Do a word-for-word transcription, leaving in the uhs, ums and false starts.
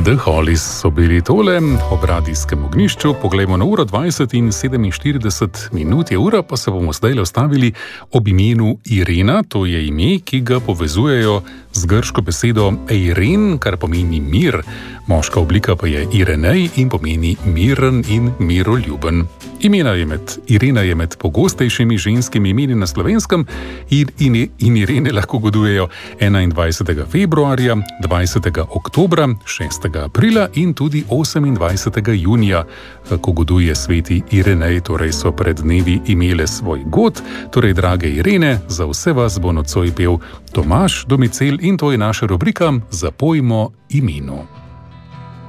The Hollies so bili tole ob radijskem ognjišču. Poglejmo na uro, dvajset in sedeminštirideset minut je ura, pa se bomo zdaj ostavili ob imenu Irena. To je ime, ki ga povezujejo z grško besedo eiren, kar pomeni mir. Moška oblika pa je Irenej in pomeni miren in miroljuben. Imena je med, Irena je med pogostejšimi ženskimi imeni na Slovenskem in, in, in Irene lahko godujejo enaindvajsetega februarja, dvajsetega oktobra, šestega aprila in tudi osemindvajsetega junija, ko goduje sveti Irenej, torej so pred dnevi imele svoj god. Torej, drage Irene, za vse vas bo nocoj pel Tomaž Domicel in to je naša rubrika Zapojmo imenu.